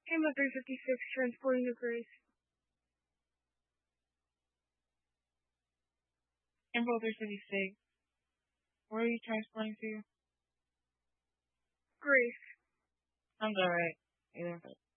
Info 356, transporting to Grace. Info 356. Where are you transporting to? Grace. Sounds alright.